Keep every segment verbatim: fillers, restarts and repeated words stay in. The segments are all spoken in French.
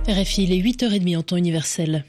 R F I, il est huit heures trente en temps universel.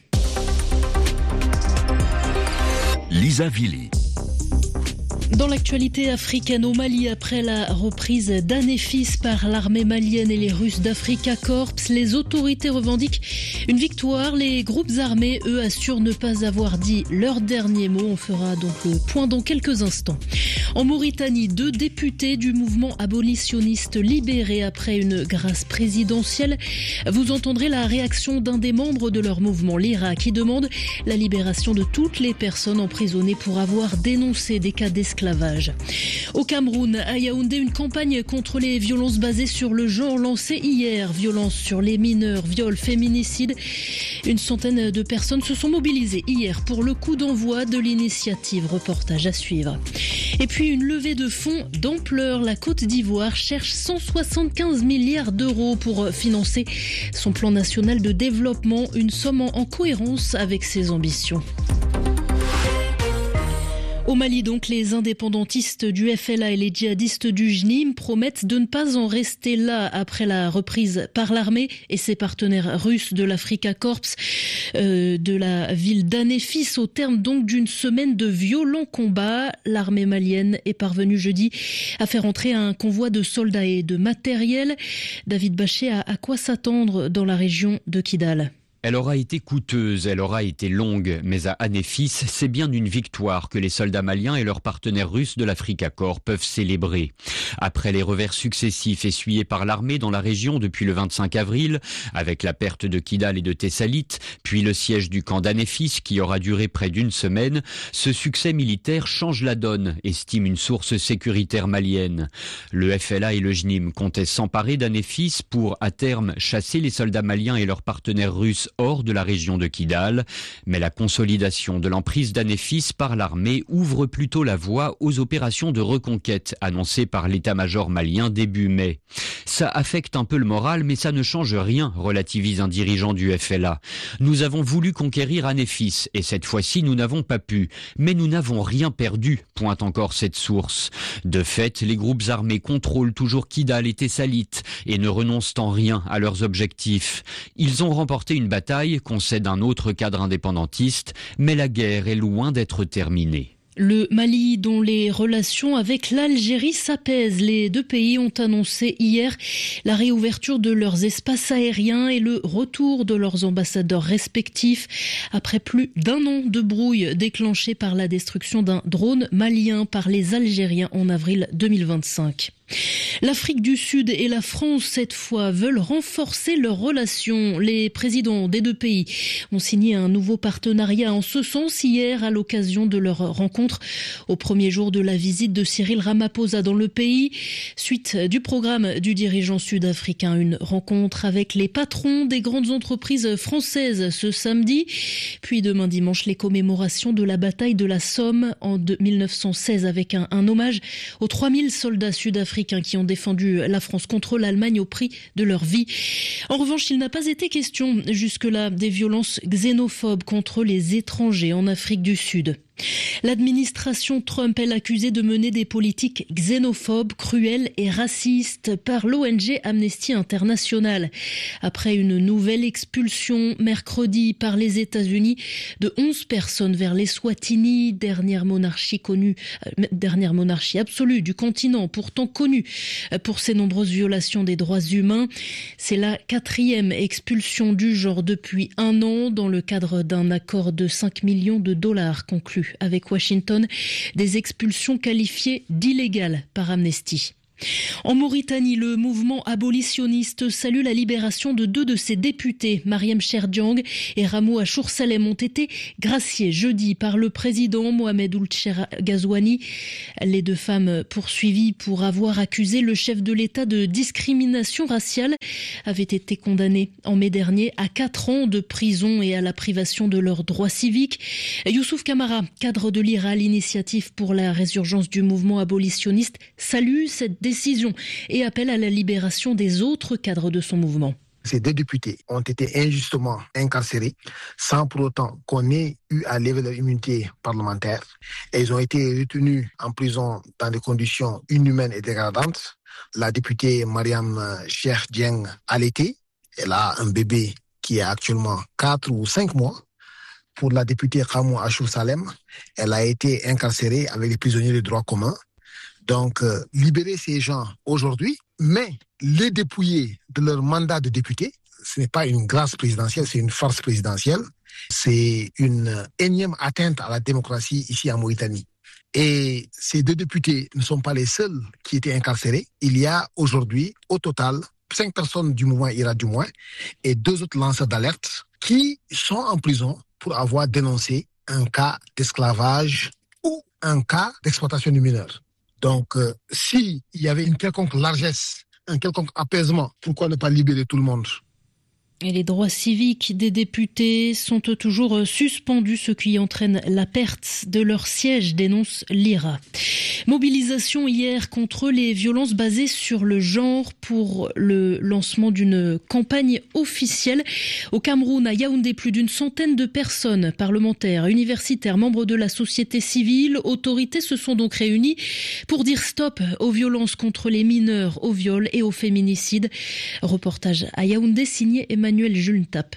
Lisa Vili. Dans l'actualité africaine au Mali, après la reprise d'Anefis par l'armée malienne et les Russes d'Africa Corps, les autorités revendiquent une victoire. Les groupes armés, eux, assurent ne pas avoir dit leur dernier mot. On fera donc le point dans quelques instants. En Mauritanie, deux députés du mouvement abolitionniste libérés après une grâce présidentielle. Vous entendrez la réaction d'un des membres de leur mouvement, l'I R A, qui demande la libération de toutes les personnes emprisonnées pour avoir dénoncé des cas d'esclavage. Au Cameroun, à Yaoundé, une campagne contre les violences basées sur le genre lancée hier. Violences sur les mineurs, viols, féminicides. Une centaine de personnes se sont mobilisées hier pour le coup d'envoi de l'initiative. Reportage à suivre. Et puis une levée de fonds d'ampleur. La Côte d'Ivoire cherche cent soixante-quinze milliards d'euros pour financer son plan national de développement. Une somme en cohérence avec ses ambitions. Au Mali, donc, les indépendantistes du F L A et les djihadistes du J N I M promettent de ne pas en rester là après la reprise par l'armée et ses partenaires russes de l'Africa Corps euh, de la ville d'Anefis. Au terme donc d'une semaine de violents combats, l'armée malienne est parvenue jeudi à faire entrer un convoi de soldats et de matériel. David Bachet, à, à quoi s'attendre dans la région de Kidal ? Elle aura été coûteuse, elle aura été longue, mais à Anefis, c'est bien d'une victoire que les soldats maliens et leurs partenaires russes de l'Africa Corps peuvent célébrer. Après les revers successifs essuyés par l'armée dans la région depuis le vingt-cinq avril, avec la perte de Kidal et de Thessalite, puis le siège du camp d'Anefis qui aura duré près d'une semaine, ce succès militaire change la donne, estime une source sécuritaire malienne. Le F L A et le J N I M comptaient s'emparer d'Anefis pour, à terme, chasser les soldats maliens et leurs partenaires russes hors de la région de Kidal, mais la consolidation de l'emprise d'Anefis par l'armée ouvre plutôt la voie aux opérations de reconquête annoncées par l'état-major malien début mai. Ça affecte un peu le moral, mais ça ne change rien, relativise un dirigeant du F L A. Nous avons voulu conquérir Anefis, et cette fois-ci nous n'avons pas pu, mais nous n'avons rien perdu, pointe encore cette source. De fait, les groupes armés contrôlent toujours Kidal et Thessalite, et ne renoncent en rien à leurs objectifs. Ils ont remporté une bataille bataille, concède un autre cadre indépendantiste, mais la guerre est loin d'être terminée. Le Mali, dont les relations avec l'Algérie s'apaisent. Les deux pays ont annoncé hier la réouverture de leurs espaces aériens et le retour de leurs ambassadeurs respectifs après plus d'un an de brouille déclenchée par la destruction d'un drone malien par les Algériens en avril deux mille vingt-cinq. L'Afrique du Sud et la France, cette fois, veulent renforcer leurs relations. Les présidents des deux pays ont signé un nouveau partenariat en ce sens hier à l'occasion de leur rencontre au premier jour de la visite de Cyril Ramaphosa dans le pays. Suite du programme du dirigeant sud-africain, une rencontre avec les patrons des grandes entreprises françaises ce samedi. Puis demain dimanche, les commémorations de la bataille de la Somme en mille neuf cent seize avec un, un hommage aux trois mille soldats sud-africains qui ont défendu la France contre l'Allemagne au prix de leur vie. En revanche, il n'a pas été question jusque-là des violences xénophobes contre les étrangers en Afrique du Sud. L'administration Trump est accusée de mener des politiques xénophobes, cruelles et racistes par l'O N G Amnesty International. Après une nouvelle expulsion mercredi par les États-Unis de onze personnes vers l'Eswatini, dernière monarchie connue, euh, dernière monarchie absolue du continent, pourtant connue pour ses nombreuses violations des droits humains. C'est la quatrième expulsion du genre depuis un an dans le cadre d'un accord de cinq millions de dollars conclu avec Washington, des expulsions qualifiées d'illégales par Amnesty. En Mauritanie, le mouvement abolitionniste salue la libération de deux de ses députés. Mariam Cherdiang et Ramou Achour Salem ont été graciés jeudi par le président Mohamed Ould Ghazouani. Les deux femmes poursuivies pour avoir accusé le chef de l'État de discrimination raciale avaient été condamnées en mai dernier à quatre ans de prison et à la privation de leurs droits civiques. Youssouf Kamara, cadre de l'I R A, l'initiative pour la résurgence du mouvement abolitionniste, salue cette décision et appelle à la libération des autres cadres de son mouvement. Ces deux députés ont été injustement incarcérés sans pour autant qu'on ait eu à lever leur immunité parlementaire. Et ils ont été retenus en prison dans des conditions inhumaines et dégradantes. La députée Mariam Cherdiang a l'été. Elle a un bébé qui a actuellement quatre ou cinq mois. Pour la députée Khamou Achou Salem, elle a été incarcérée avec les prisonniers de droit commun. Donc, euh, libérer ces gens aujourd'hui, mais les dépouiller de leur mandat de député, ce n'est pas une grâce présidentielle, c'est une farce présidentielle. C'est une énième atteinte à la démocratie ici en Mauritanie. Et ces deux députés ne sont pas les seuls qui étaient incarcérés. Il y a aujourd'hui, au total, cinq personnes du mouvement Ira du moins et deux autres lanceurs d'alerte qui sont en prison pour avoir dénoncé un cas d'esclavage ou un cas d'exploitation du mineur. Donc, euh, s'il y avait une quelconque largesse, un quelconque apaisement, pourquoi ne pas libérer tout le monde ? Et les droits civiques des députés sont toujours suspendus, ce qui entraîne la perte de leur siège, dénonce l'I R A. Mobilisation hier contre les violences basées sur le genre pour le lancement d'une campagne officielle. Au Cameroun, à Yaoundé, plus d'une centaine de personnes, parlementaires, universitaires, membres de la société civile, autorités se sont donc réunies pour dire stop aux violences contre les mineurs, aux viols et aux féminicides. Reportage à Yaoundé signé Emmanuel Emmanuel Julentap.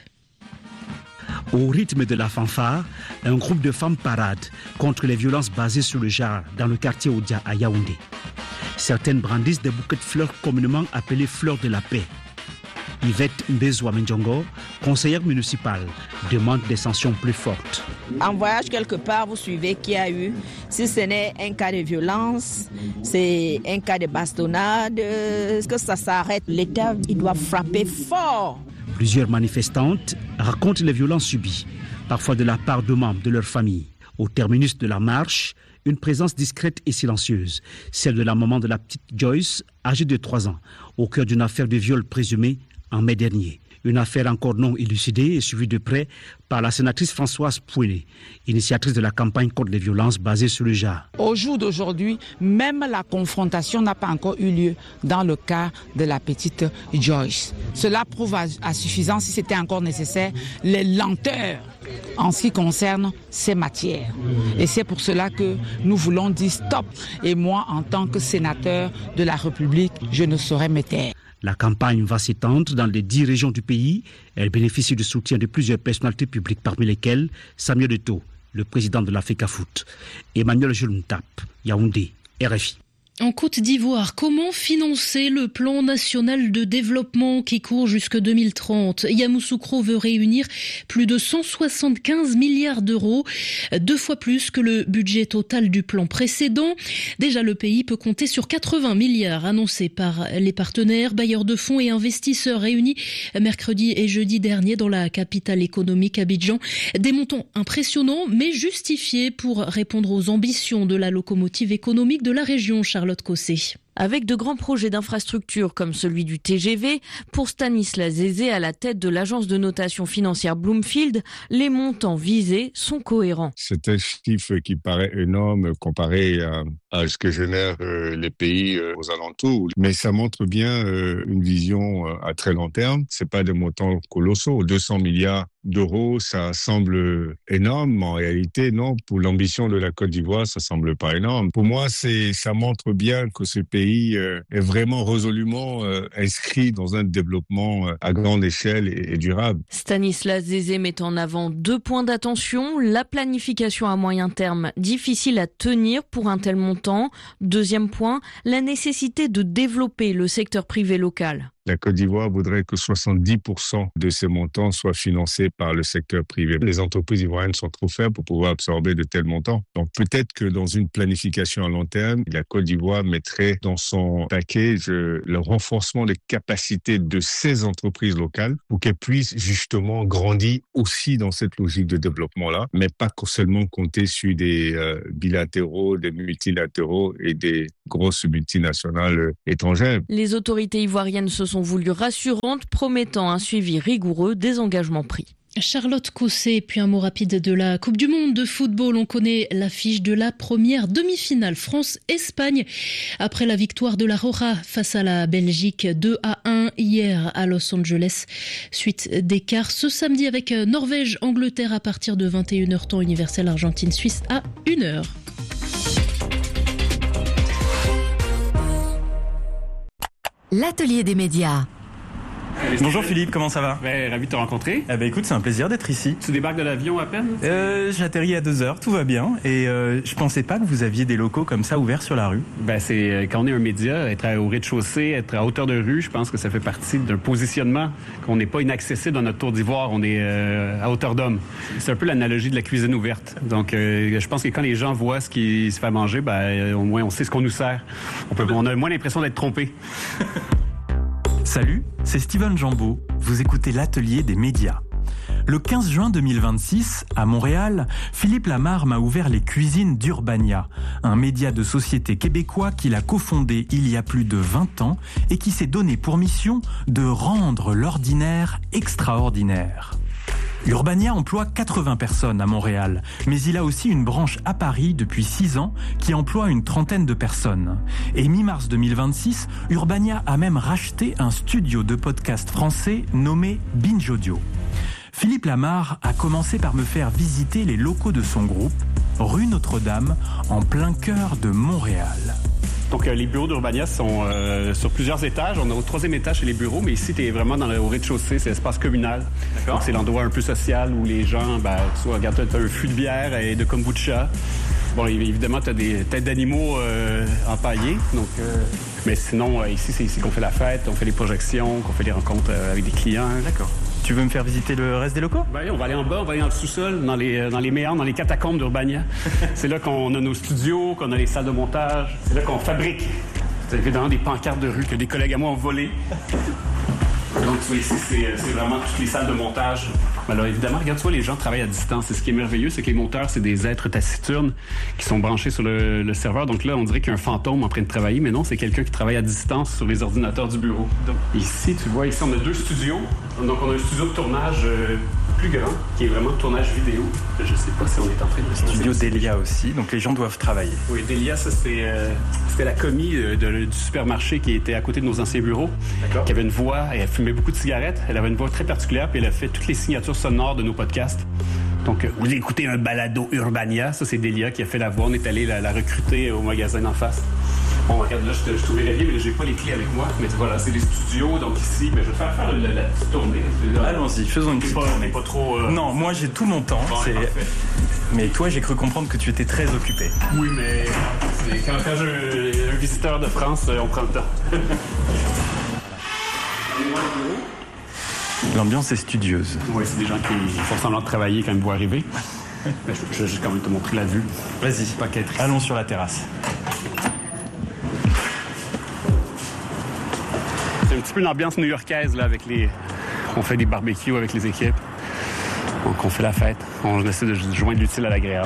Au rythme de la fanfare, un groupe de femmes parade contre les violences basées sur le genre dans le quartier Oudia à Yaoundé. Certaines brandissent des bouquets de fleurs communément appelées fleurs de la paix. Yvette Mbezwa Menjongo, conseillère municipale, demande des sanctions plus fortes. En voyage quelque part, vous suivez qu'il y a eu, si ce n'est un cas de violence, c'est un cas de bastonnade, que ça s'arrête. L'État, il doit frapper fort. Plusieurs manifestantes racontent les violences subies, parfois de la part de membres de leur famille. Au terminus de la marche, une présence discrète et silencieuse, celle de la maman de la petite Joyce, âgée de trois ans, au cœur d'une affaire de viol présumé en mai dernier. Une affaire encore non élucidée et suivie de près par la sénatrice Françoise Pouelé, initiatrice de la campagne contre les violences basées sur le genre. Au jour d'aujourd'hui, même la confrontation n'a pas encore eu lieu dans le cas de la petite Joyce. Cela prouve à, à suffisance, si c'était encore nécessaire, les lenteurs en ce qui concerne ces matières. Et c'est pour cela que nous voulons dire stop. Et moi, en tant que sénateur de la République, je ne saurais me taire. La campagne va s'étendre dans les dix régions du pays. Elle bénéficie du soutien de plusieurs personnalités publiques, parmi lesquelles Samuel Eto'o, le président de la FECAFOOT. Emmanuel Julentap, Yaoundé, R F I. En Côte d'Ivoire, comment financer le plan national de développement qui court jusque deux mille trente ? Yamoussoukro veut réunir plus de cent soixante-quinze milliards d'euros, deux fois plus que le budget total du plan précédent. Déjà, le pays peut compter sur quatre-vingts milliards annoncés par les partenaires, bailleurs de fonds et investisseurs réunis mercredi et jeudi dernier dans la capitale économique Abidjan. Des montants impressionnants, mais justifiés pour répondre aux ambitions de la locomotive économique de la région, Charlotte Cossé. Avec de grands projets d'infrastructure comme celui du T G V, pour Stanislas Zézé à la tête de l'agence de notation financière Bloomfield, les montants visés sont cohérents. C'est un chiffre qui paraît énorme comparé à, à ce que génèrent euh, les pays euh, aux alentours, mais ça montre bien euh, une vision euh, à très long terme. C'est pas des montants colossaux, deux cents milliards d'euros, ça semble énorme, mais en réalité non. Pour l'ambition de la Côte d'Ivoire, ça semble pas énorme. Pour moi, c'est ça montre bien que ce pays est vraiment résolument inscrit dans un développement à grande échelle et durable. Stanislas Zézé met en avant deux points d'attention. La planification à moyen terme, difficile à tenir pour un tel montant. Deuxième point, la nécessité de développer le secteur privé local. La Côte d'Ivoire voudrait que soixante-dix pour cent de ces montants soient financés par le secteur privé. Les entreprises ivoiriennes sont trop faibles pour pouvoir absorber de tels montants. Donc peut-être que dans une planification à long terme, la Côte d'Ivoire mettrait dans son package le renforcement des capacités de ces entreprises locales pour qu'elles puissent justement grandir aussi dans cette logique de développement-là, mais pas seulement compter sur des euh, bilatéraux, des multilatéraux et des grosses multinationales étrangères. Les autorités ivoiriennes se sont voulues rassurantes, promettant un suivi rigoureux des engagements pris. Charlotte Cossé, puis un mot rapide de la Coupe du Monde de football. On connaît l'affiche de la première demi-finale France-Espagne. Après la victoire de la Roja face à la Belgique deux à un hier à Los Angeles. Suite d'écart ce samedi avec Norvège-Angleterre à partir de vingt et une heures temps universel, Argentine-Suisse à une heure. L'atelier des médias. Bonjour Philippe, comment ça va? Ben, ravi de te rencontrer. Eh ben, écoute, c'est un plaisir d'être ici. Tu débarques de l'avion à peine? Euh, j'atterris à deux heures, tout va bien. Et euh, je pensais pas que vous aviez des locaux comme ça ouverts sur la rue. Ben, c'est quand on est un média, être au rez-de-chaussée, être à hauteur de rue, je pense que ça fait partie d'un positionnement qu'on n'est pas inaccessible dans notre tour d'ivoire, on est euh, à hauteur d'homme. C'est un peu l'analogie de la cuisine ouverte. Donc, euh, je pense que quand les gens voient ce qui se fait manger, ben, au moins on sait ce qu'on nous sert. On, peut, on a moins l'impression d'être trompé. Salut, c'est Steven Jambeau. Vous écoutez l'Atelier des médias. Le quinze juin deux mille vingt-six, à Montréal, Philippe Lamarre m'a ouvert les cuisines d'Urbania, un média de société québécois qu'il a cofondé il y a plus de vingt ans et qui s'est donné pour mission de rendre l'ordinaire extraordinaire. Urbania emploie quatre-vingts personnes à Montréal, mais il a aussi une branche à Paris depuis six ans qui emploie une trentaine de personnes. Et mi-mars deux mille vingt-six, Urbania a même racheté un studio de podcast français nommé Binge Audio. Philippe Lamarre a commencé par me faire visiter les locaux de son groupe, rue Notre-Dame, en plein cœur de Montréal. Donc, euh, les bureaux d'Urbania sont euh, sur plusieurs étages. On est au troisième étage chez les bureaux, mais ici, tu es vraiment dans le, au rez-de-chaussée, c'est l'espace communal. D'accord. Donc, c'est l'endroit un peu social où les gens, ben, tu vois, regarde, tu as un fût de bière et de kombucha. Bon, évidemment, tu as des têtes d'animaux euh, empaillées. Donc, euh, mais sinon, euh, ici, c'est ici qu'on fait la fête, on fait les projections, qu'on fait les rencontres euh, avec des clients. D'accord. Tu veux me faire visiter le reste des locaux? Ben, on va aller en bas, on va aller dans le sous-sol, dans les, dans les méandres, dans les catacombes d'Urbania. C'est là qu'on a nos studios, qu'on a les salles de montage. C'est là qu'on fabrique. C'est évidemment des pancartes de rue que des collègues à moi ont volées. Donc, tu vois, ici, c'est, c'est vraiment toutes les salles de montage. Alors, évidemment, regarde, tu vois, les gens travaillent à distance. Et ce qui est merveilleux, c'est que les monteurs, c'est des êtres taciturnes qui sont branchés sur le, le serveur. Donc là, on dirait qu'il y a un fantôme en train de travailler, mais non, c'est quelqu'un qui travaille à distance sur les ordinateurs du bureau. Donc, ici, tu vois, ici, on a deux studios. Donc, on a un studio de tournage euh, plus grand, qui est vraiment de tournage vidéo. Je sais pas si on est en train de... Studio Delia aussi, donc les gens doivent travailler. Oui, Delia, ça, c'était, euh, c'était la commis euh, de, du supermarché qui était à côté de nos anciens bureaux. D'accord. Qui avait une voix, et elle fumait beaucoup de cigarettes. Elle avait une voix très particulière, puis elle a fait toutes les signatures sonores de nos podcasts. Donc, euh, vous écoutez un balado Urbania, ça, c'est Delia qui a fait la voix. On est allé la, la recruter au magasin d'en face. Bon, regarde, là, je te, je te verrais bien, mais j'ai pas les clés avec moi. Mais voilà, c'est les studios, donc ici, ben, je vais te faire faire la, la petite tournée. Allons-y, faisons une petite pas, tournée. Pas trop, euh... Non, moi, j'ai tout mon temps. Bon, c'est... Mais toi, j'ai cru comprendre que tu étais très occupé. Oui, mais c'est quand, quand j'ai un, un visiteur de France, on prend le temps. L'ambiance est studieuse. Oui, c'est des gens qui font semblant de travailler quand ils me voient arriver. Je, je vais juste quand même te montrer la vue. Vas-y, allons sur la terrasse. C'est un petit peu une ambiance new-yorkaise, là, avec les... On fait des barbecues avec les équipes. Donc, on fait la fête. On essaie de joindre l'utile à l'agréable.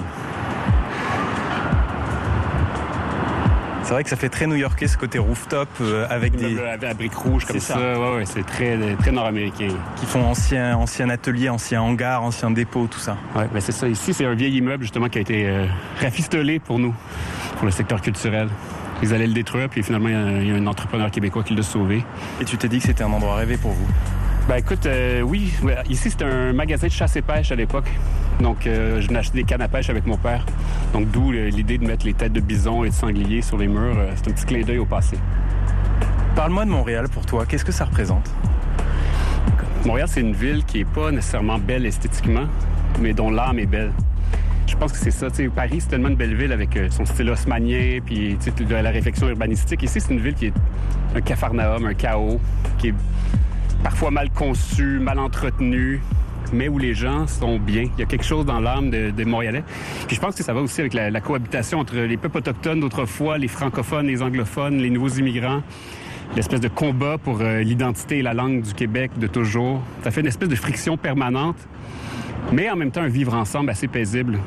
C'est vrai que ça fait très new-yorkais, ce côté rooftop, euh, avec des... À briques rouges, comme ça. ça. Ouais, ouais, c'est très, très nord-américain. Qui font ancien, ancien atelier, ancien hangar, ancien dépôt, tout ça. Oui, ben c'est ça. Ici, c'est un vieil immeuble, justement, qui a été euh, rafistolé pour nous, pour le secteur culturel. Ils allaient le détruire, puis finalement, il y a un entrepreneur québécois qui l'a sauvé. Et tu t'es dit que c'était un endroit rêvé pour vous? Ben écoute, euh, oui. Ici, c'était un magasin de chasse et pêche à l'époque. Donc, euh, je venais acheter des cannes à pêche avec mon père. Donc, d'où l'idée de mettre les têtes de bison et de sanglier sur les murs. C'est un petit clin d'œil au passé. Parle-moi de Montréal pour toi. Qu'est-ce que ça représente? Montréal, c'est une ville qui n'est pas nécessairement belle esthétiquement, mais dont l'âme est belle. Je pense que c'est ça. T'sais, Paris, c'est tellement une belle ville avec son style haussmannien, puis la réflexion urbanistique. Ici, c'est une ville qui est un capharnaüm, un chaos, qui est parfois mal conçu, mal entretenu, mais où les gens sont bien. Il y a quelque chose dans l'âme des de Montréalais. Puis je pense que ça va aussi avec la, la cohabitation entre les peuples autochtones d'autrefois, les francophones, les anglophones, les nouveaux immigrants. L'espèce de combat pour euh, l'identité et la langue du Québec de toujours. Ça fait une espèce de friction permanente, mais en même temps un vivre ensemble assez paisible.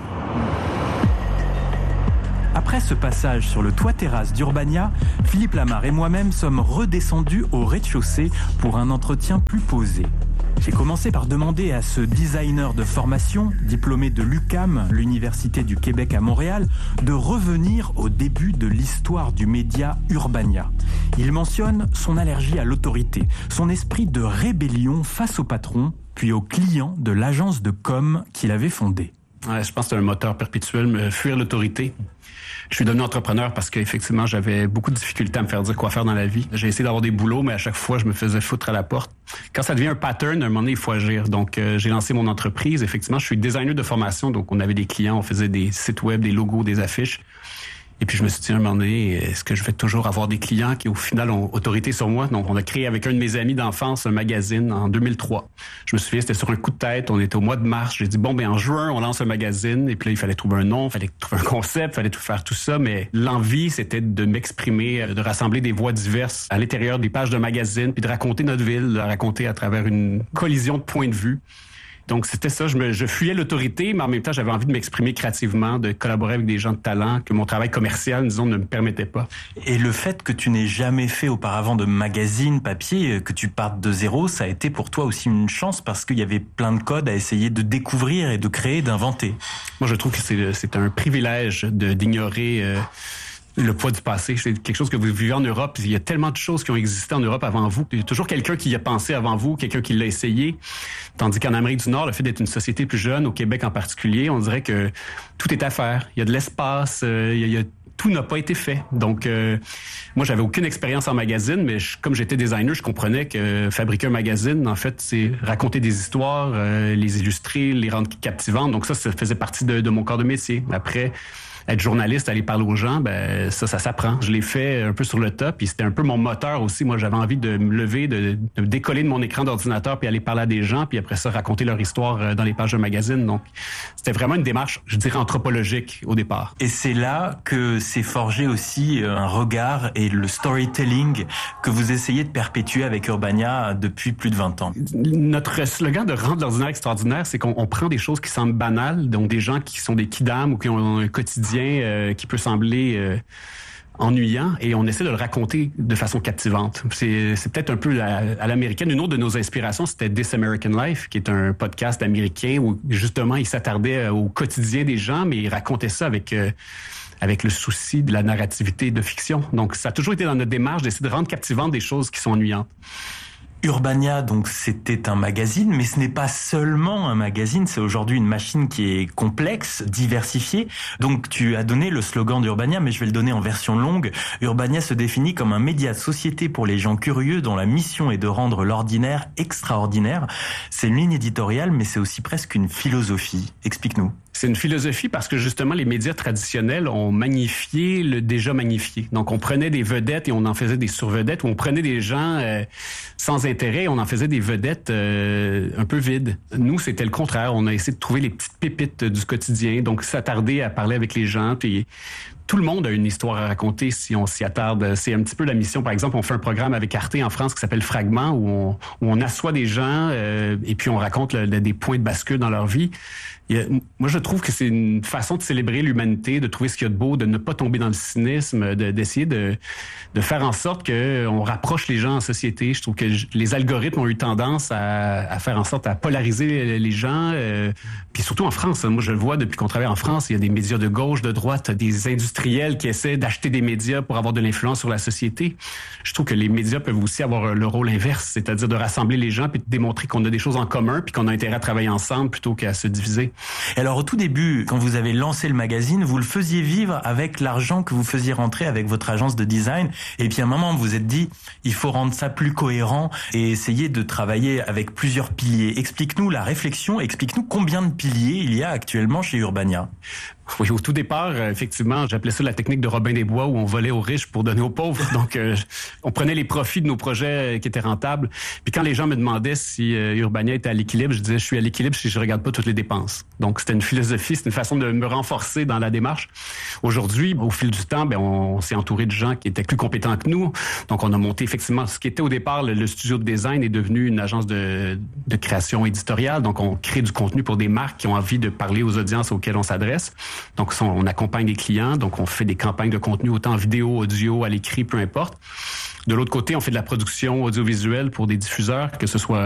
Après ce passage sur le toit-terrasse d'Urbania, Philippe Lamarre et moi-même sommes redescendus au rez-de-chaussée pour un entretien plus posé. J'ai commencé par demander à ce designer de formation, diplômé de l'U Q A M, l'Université du Québec à Montréal, de revenir au début de l'histoire du média Urbania. Il mentionne son allergie à l'autorité, son esprit de rébellion face au patron, puis aux clients de l'agence de com qu'il avait fondée. Ouais, je pense que c'est un moteur perpétuel, me fuir l'autorité. Je suis devenu entrepreneur parce qu'effectivement, j'avais beaucoup de difficultés à me faire dire quoi faire dans la vie. J'ai essayé d'avoir des boulots, mais à chaque fois, je me faisais foutre à la porte. Quand ça devient un pattern, à un moment donné, il faut agir. Donc, euh, j'ai lancé mon entreprise. Effectivement, je suis designer de formation, donc on avait des clients, on faisait des sites web, des logos, des affiches. Et puis, je me suis dit, à un moment donné, est-ce que je vais toujours avoir des clients qui, au final, ont autorité sur moi? Donc, on a créé avec un de mes amis d'enfance un magazine en deux mille trois. Je me souviens, c'était sur un coup de tête. On était au mois de mars. J'ai dit, bon, ben en juin, on lance un magazine. Et puis là, il fallait trouver un nom, il fallait trouver un concept, il fallait tout faire tout ça. Mais l'envie, c'était de m'exprimer, de rassembler des voix diverses à l'intérieur des pages de magazine, puis de raconter notre ville, de la raconter à travers une collision de points de vue. Donc, c'était ça. Je, me, je fuyais l'autorité, mais en même temps, j'avais envie de m'exprimer créativement, de collaborer avec des gens de talent que mon travail commercial, disons, ne me permettait pas. Et le fait que tu n'aies jamais fait auparavant de magazine papier, que tu partes de zéro, ça a été pour toi aussi une chance parce qu'il y avait plein de codes à essayer de découvrir et de créer, d'inventer. Moi, je trouve que c'est, c'est un privilège de, d'ignorer... Euh, le poids du passé, c'est quelque chose que vous vivez en Europe. Il y a tellement de choses qui ont existé en Europe avant vous. Il y a toujours quelqu'un qui y a pensé avant vous, quelqu'un qui l'a essayé. Tandis qu'en Amérique du Nord, le fait d'être une société plus jeune, au Québec en particulier, on dirait que tout est à faire. Il y a de l'espace, euh, il y a, il y a tout n'a pas été fait. Donc, euh, moi, j'avais aucune expérience en magazine, mais je, comme j'étais designer, je comprenais que fabriquer un magazine, en fait, c'est raconter des histoires, euh, les illustrer, les rendre captivantes. Donc ça, ça faisait partie de, de mon corps de métier. Après, être journaliste, aller parler aux gens, ben ça, ça s'apprend. Je l'ai fait un peu sur le top, puis c'était un peu mon moteur aussi. Moi, j'avais envie de me lever, de, de me décoller de mon écran d'ordinateur, puis aller parler à des gens, puis après ça, raconter leur histoire dans les pages de magazine. Donc, c'était vraiment une démarche, je dirais, anthropologique au départ. Et c'est là que s'est forgé aussi un regard et le storytelling que vous essayez de perpétuer avec Urbania depuis plus de vingt ans. Notre slogan de rendre l'ordinaire extraordinaire, c'est qu'on on prend des choses qui semblent banales, donc des gens qui sont des kidams ou qui ont un quotidien Euh, qui peut sembler euh, ennuyant, et on essaie de le raconter de façon captivante. C'est, c'est peut-être un peu à, à l'américaine. Une autre de nos inspirations, c'était This American Life, qui est un podcast américain où justement il s'attardait au quotidien des gens, mais il racontait ça avec euh, avec le souci de la narrativité de fiction. Donc ça a toujours été dans notre démarche d'essayer de rendre captivantes des choses qui sont ennuyantes. Urbania, donc c'était un magazine, mais ce n'est pas seulement un magazine, c'est aujourd'hui une machine qui est complexe, diversifiée. Donc tu as donné le slogan d'Urbania, mais je vais le donner en version longue. Urbania se définit comme un média de société pour les gens curieux dont la mission est de rendre l'ordinaire extraordinaire. C'est une ligne éditoriale, mais c'est aussi presque une philosophie. Explique-nous. C'est une philosophie parce que justement, les médias traditionnels ont magnifié le déjà magnifié. Donc, on prenait des vedettes et on en faisait des survedettes, ou on prenait des gens euh, sans intérêt et on en faisait des vedettes euh, un peu vides. Nous, c'était le contraire. On a essayé de trouver les petites pépites du quotidien, donc s'attarder à parler avec les gens. Puis tout le monde a une histoire à raconter si on s'y attarde. C'est un petit peu la mission. Par exemple, on fait un programme avec Arte en France qui s'appelle Fragment, où on, où on assoit des gens euh, et puis on raconte le, le, des points de bascule dans leur vie. Il y a, moi, je trouve que c'est une façon de célébrer l'humanité, de trouver ce qu'il y a de beau, de ne pas tomber dans le cynisme, de, d'essayer de, de faire en sorte qu'on rapproche les gens en société. Je trouve que les algorithmes ont eu tendance à, à faire en sorte à polariser les gens. Euh, puis surtout en France, moi, je le vois depuis qu'on travaille en France, il y a des médias de gauche, de droite, des industriels qui essaient d'acheter des médias pour avoir de l'influence sur la société. Je trouve que les médias peuvent aussi avoir le rôle inverse, c'est-à-dire de rassembler les gens puis de démontrer qu'on a des choses en commun puis qu'on a intérêt à travailler ensemble plutôt qu'à se diviser. Et alors au tout début, quand vous avez lancé le magazine, vous le faisiez vivre avec l'argent que vous faisiez rentrer avec votre agence de design. Et puis à un moment, vous vous êtes dit, il faut rendre ça plus cohérent et essayer de travailler avec plusieurs piliers. Explique-nous la réflexion, explique-nous combien de piliers il y a actuellement chez Urbania. Oui, au tout départ, effectivement, j'appelais ça la technique de Robin des Bois, où on volait aux riches pour donner aux pauvres. Donc, euh, on prenait les profits de nos projets qui étaient rentables. Puis quand les gens me demandaient si euh, Urbania était à l'équilibre, je disais, je suis à l'équilibre si je regarde pas toutes les dépenses. Donc, c'était une philosophie, c'était une façon de me renforcer dans la démarche. Aujourd'hui, au fil du temps, ben, on, on s'est entouré de gens qui étaient plus compétents que nous. Donc, on a monté effectivement ce qui était au départ le, le studio de design est devenu une agence de, de création éditoriale. Donc, on crée du contenu pour des marques qui ont envie de parler aux audiences auxquelles on s'adresse. Donc, on accompagne des clients, donc on fait des campagnes de contenu autant vidéo, audio, à l'écrit, peu importe. De l'autre côté, on fait de la production audiovisuelle pour des diffuseurs, que ce soit